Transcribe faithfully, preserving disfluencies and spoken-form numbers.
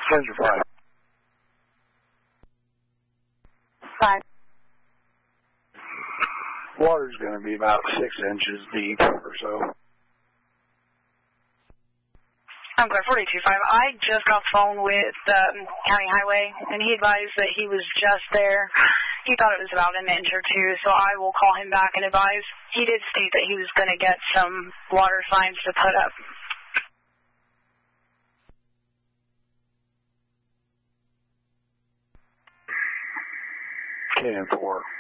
Sensor five. Five. Water's going to be about six inches deep or so. I'm Claire forty-two five. I just got the phone with um, County Highway, and he advised that he was just there. He thought it was about an inch or two, so I will call him back and advise. He did state that he was going to get some water signs to put up. ten four.